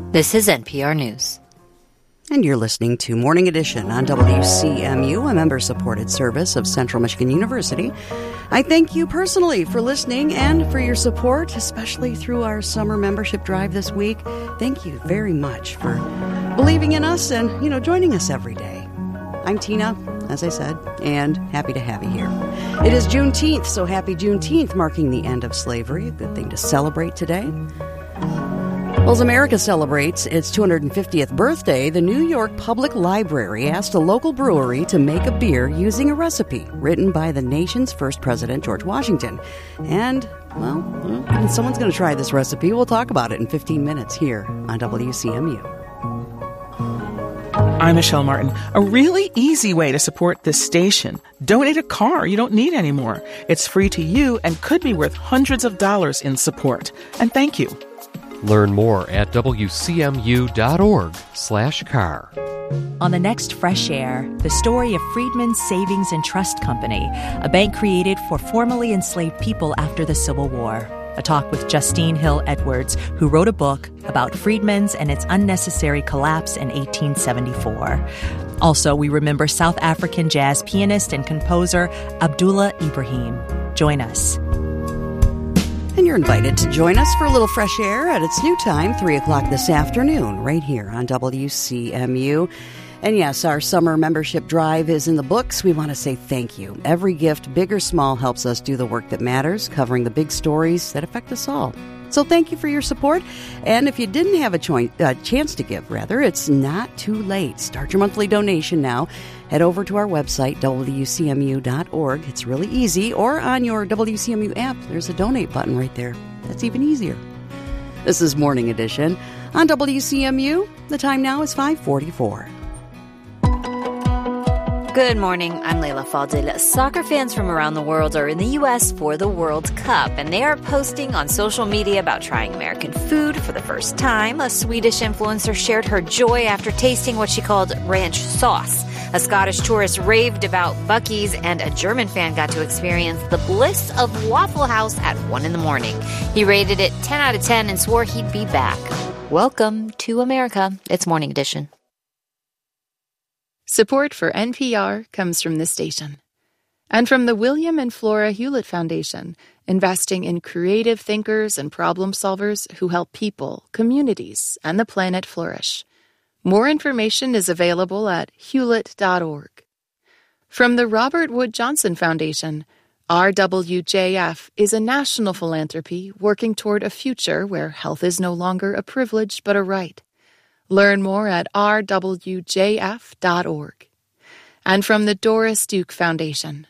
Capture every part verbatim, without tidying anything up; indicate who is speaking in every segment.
Speaker 1: This is N P R News.
Speaker 2: And you're listening to Morning Edition on W C M U, a member-supported service of Central Michigan University. I thank you personally for listening and for your support, especially through our summer membership drive this week. Thank you very much for believing in us and, you know, joining us every day. I'm Tina, as I said, and happy to have you here. It is Juneteenth, so happy Juneteenth, marking the end of slavery. A good thing to celebrate today. Well, as America celebrates its two hundred fiftieth birthday, the New York Public Library asked a local brewery to make a beer using a recipe written by the nation's first president, George Washington. And, well, well someone's going to try this recipe. We'll talk about it in fifteen minutes here on W C M U.
Speaker 3: I'm Michelle Martin. A really easy way to support this station. Donate a car you don't need anymore. It's free to you and could be worth hundreds of dollars in support. And thank you.
Speaker 4: Learn more at wcmu.org slash car.
Speaker 5: On the next Fresh Air, the story of Freedmen's Savings and Trust Company, a bank created for formerly enslaved people after the Civil War. A talk with Justine Hill Edwards, who wrote a book about Freedmen's and its unnecessary collapse in eighteen seventy-four. Also, we remember South African jazz pianist and composer Abdullah Ibrahim. Join us.
Speaker 2: And you're invited to join us for a little fresh air at its new time, three o'clock this afternoon, right here on W C M U. And yes, our summer membership drive is in the books. We want to say thank you. Every gift, big or small, helps us do the work that matters, covering the big stories that affect us all. So thank you for your support. And if you didn't have a cho- uh, chance to give, rather, it's not too late. Start your monthly donation now. Head over to our website, W C M U dot org. It's really easy. Or on your W C M U app, there's a donate button right there. That's even easier. This is Morning Edition on W C M U. The time now is five forty-four.
Speaker 1: Good morning. I'm Leila Fadil. Soccer fans from around the world are in the U S for the World Cup, and they are posting on social media about trying American food for the first time. A Swedish influencer shared her joy after tasting what she called ranch sauce. A Scottish tourist raved about Buc-ee's, and a German fan got to experience the bliss of Waffle House at one in the morning. He rated it ten out of ten and swore he'd be back. Welcome to America. It's Morning Edition.
Speaker 6: Support for N P R comes from this station and from the William and Flora Hewlett Foundation, investing in creative thinkers and problem solvers who help people, communities, and the planet flourish. More information is available at hewlett dot org. From the Robert Wood Johnson Foundation, R W J F is a national philanthropy working toward a future where health is no longer a privilege but a right. Learn more at r w j f dot org. And from the Doris Duke Foundation.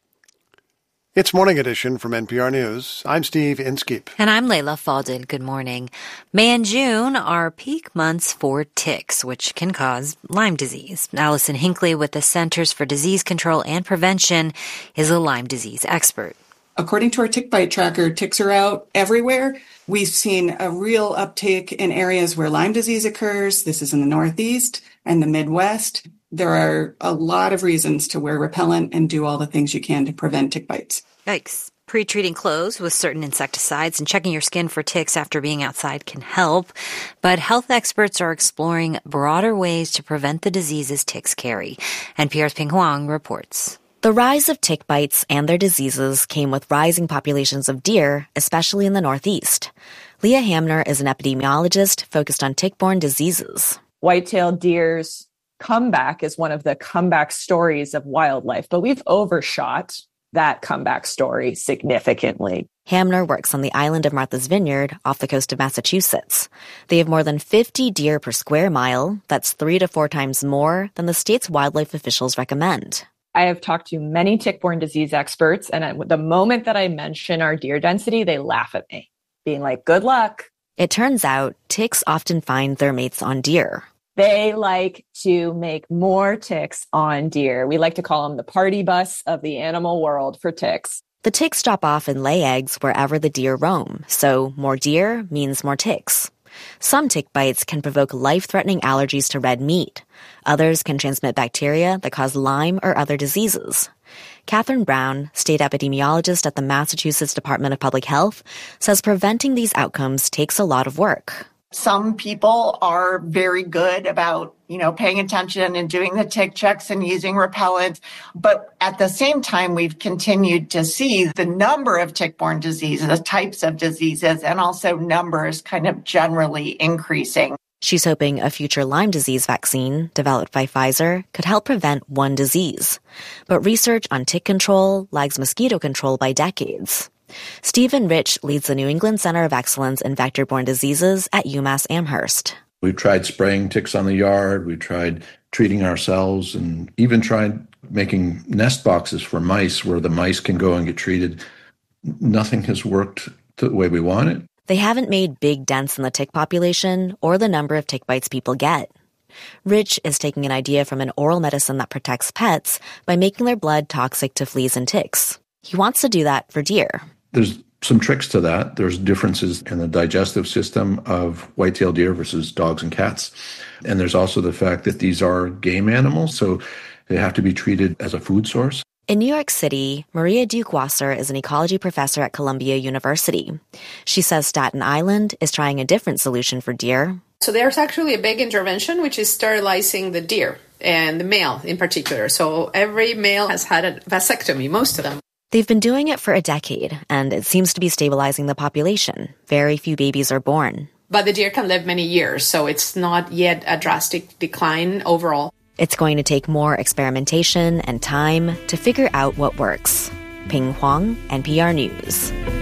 Speaker 7: It's Morning Edition from N P R News. I'm Steve Inskeep.
Speaker 1: And I'm Leila Fadil. Good morning. May and June are peak months for ticks, which can cause Lyme disease. Allison Hinckley with the Centers for Disease Control and Prevention is a Lyme disease expert.
Speaker 8: According to our tick bite tracker, ticks are out everywhere. We've seen a real uptake in areas where Lyme disease occurs. This is in the Northeast and the Midwest. There are a lot of reasons to wear repellent and do all the things you can to prevent tick bites.
Speaker 1: Yikes. Pre-treating clothes with certain insecticides and checking your skin for ticks after being outside can help. But health experts are exploring broader ways to prevent the diseases ticks carry. N P R's Ping Huang reports.
Speaker 9: The rise of tick bites and their diseases came with rising populations of deer, especially in the Northeast. Leah Hamner is an epidemiologist focused on tick-borne diseases.
Speaker 10: White-tailed deer's comeback is one of the comeback stories of wildlife, but we've overshot that comeback story significantly.
Speaker 9: Hamner works on the island of Martha's Vineyard off the coast of Massachusetts. They have more than fifty deer per square mile. That's three to four times more than the state's wildlife officials recommend.
Speaker 10: I have talked to many tick-borne disease experts, and the moment that I mention our deer density, they laugh at me, being like, good luck.
Speaker 9: It turns out ticks often find their mates on deer.
Speaker 10: They like to make more ticks on deer. We like to call them the party bus of the animal world for ticks.
Speaker 9: The ticks drop off and lay eggs wherever the deer roam, so more deer means more ticks. Some tick bites can provoke life-threatening allergies to red meat. Others can transmit bacteria that cause Lyme or other diseases. Catherine Brown, state epidemiologist at the Massachusetts Department of Public Health, says preventing these outcomes takes a lot of work.
Speaker 11: Some people are very good about, you know, paying attention and doing the tick checks and using repellents. But at the same time, we've continued to see the number of tick-borne diseases, types of diseases, and also numbers kind of generally increasing.
Speaker 9: She's hoping a future Lyme disease vaccine, developed by Pfizer, could help prevent one disease. But research on tick control lags mosquito control by decades. Stephen Rich leads the New England Center of Excellence in Vector-Borne Diseases at UMass Amherst.
Speaker 12: We've tried spraying ticks on the yard. We've tried treating ourselves and even tried making nest boxes for mice where the mice can go and get treated. Nothing has worked the way we want it.
Speaker 9: They haven't made big dents in the tick population or the number of tick bites people get. Rich is taking an idea from an oral medicine that protects pets by making their blood toxic to fleas and ticks. He wants to do that for deer.
Speaker 12: There's some tricks to that. There's differences in the digestive system of white-tailed deer versus dogs and cats. And there's also the fact that these are game animals, so they have to be treated as a food source.
Speaker 9: In New York City, Maria Duke-Wasser is an ecology professor at Columbia University. She says Staten Island is trying a different solution for deer.
Speaker 13: So there's actually a big intervention, which is sterilizing the deer, and the male in particular. So every male has had a vasectomy, most of them.
Speaker 9: They've been doing it for a decade, and it seems to be stabilizing the population. Very few babies are born.
Speaker 13: But the deer can live many years, so it's not yet a drastic decline overall.
Speaker 9: It's going to take more experimentation and time to figure out what works. Ping Huang, N P R News.